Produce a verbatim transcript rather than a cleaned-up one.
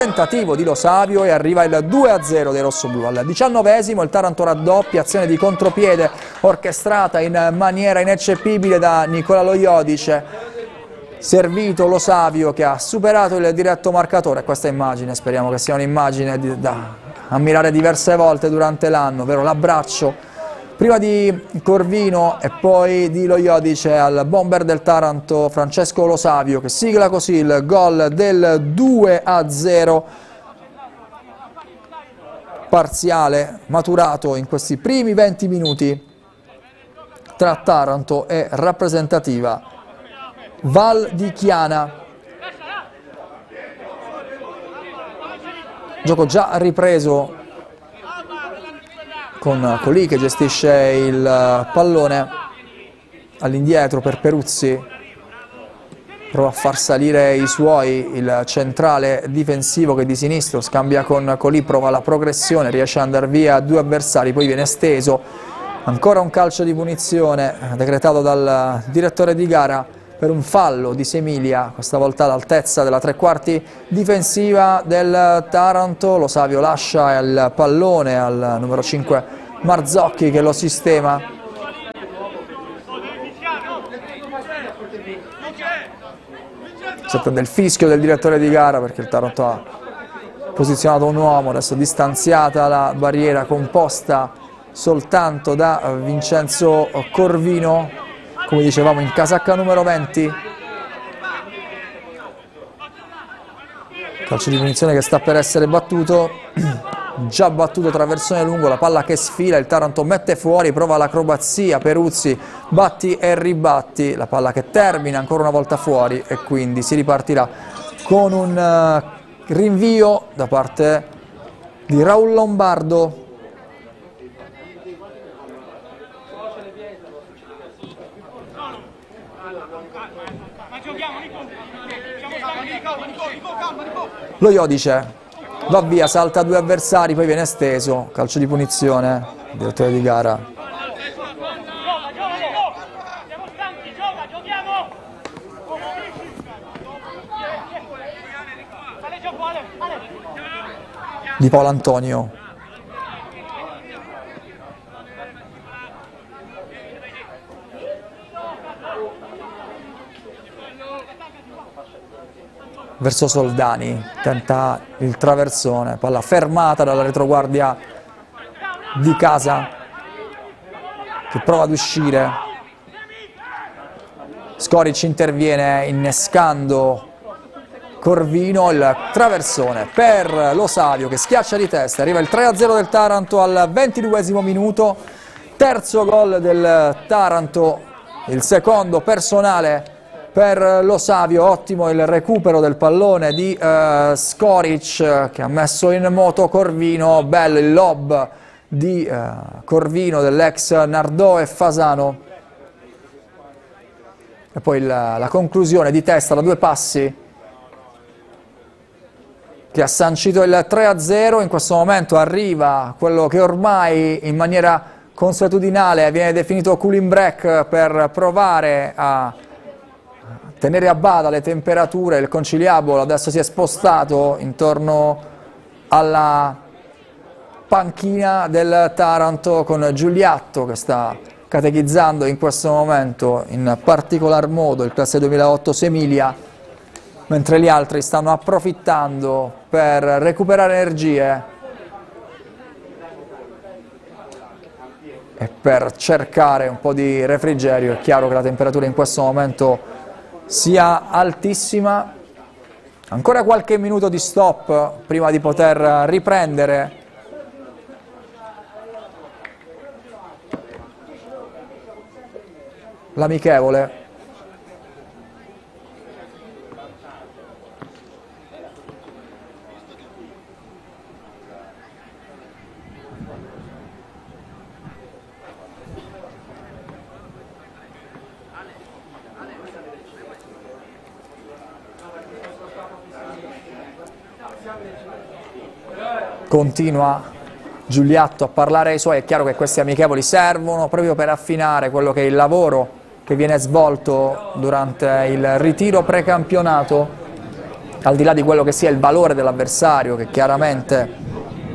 Tentativo di Lo Savio e arriva il due a zero dei rossoblù. Al diciannovesimo il Taranto raddoppia, azione di contropiede orchestrata in maniera ineccepibile da Nicola Lo Iodice. Servito Lo Savio che ha superato il diretto marcatore. Questa immagine, speriamo che sia un'immagine da ammirare diverse volte durante l'anno, ovvero l'abbraccio prima di Corvino e poi di Lo Iodice al bomber del Taranto Francesco Lo Savio, che sigla così il gol del due a zero parziale maturato in questi primi venti minuti tra Taranto e rappresentativa Val di Chiana. Gioco già ripreso con Colì che gestisce il pallone all'indietro per Peruzzi, prova a far salire i suoi, il centrale difensivo che di sinistro scambia con Colì, prova la progressione, riesce ad andare via a due avversari, poi viene steso, ancora un calcio di punizione decretato dal direttore di gara per un fallo di Semilia, questa volta all'altezza della tre quarti difensiva del Taranto. Lo Savio lascia il pallone al numero cinque Marzocchi che lo sistema. Si attende il fischio del direttore di gara perché il Taranto ha posizionato un uomo, adesso distanziata la barriera composta soltanto da Vincenzo Corvino, come dicevamo in casacca numero venti. Calcio di punizione che sta per essere battuto, già battuto traversone lungo, la palla che sfila, il Taranto mette fuori, prova l'acrobazia, Peruzzi, batti e ribatti, la palla che termina ancora una volta fuori e quindi si ripartirà con un uh, rinvio da parte di Raul Lombardo. Lo Iodice va via, salta due avversari, poi viene steso, calcio di punizione, direttore di gara. Di Paolo Antonio. Verso Soldani, tenta il traversone, palla fermata dalla retroguardia di Casa che prova ad uscire. Skoric interviene innescando Corvino, il traversone per Lo Savio che schiaccia di testa, arriva il tre a zero del Taranto al ventiduesimo minuto, terzo gol del Taranto, il secondo personale per Lo Savio. Ottimo il recupero del pallone di uh, Skoric che ha messo in moto Corvino, bello il lob di uh, Corvino dell'ex Nardò e Fasano e poi la, la conclusione di testa da due passi che ha sancito il tre a zero. In questo momento arriva quello che ormai in maniera consuetudinale viene definito cooling break per provare a tenere a bada le temperature. Il conciliabolo adesso si è spostato intorno alla panchina del Taranto con Giuliatto che sta catechizzando in questo momento in particolar modo il classe duemilaotto Semilia, mentre gli altri stanno approfittando per recuperare energie e per cercare un po' di refrigerio. È chiaro che la temperatura in questo momento sia altissima. Ancora qualche minuto di stop prima di poter riprendere l'amichevole. Continua Giuliatto a parlare ai suoi. È chiaro che questi amichevoli servono proprio per affinare quello che è il lavoro che viene svolto durante il ritiro precampionato al di là di quello che sia il valore dell'avversario, che chiaramente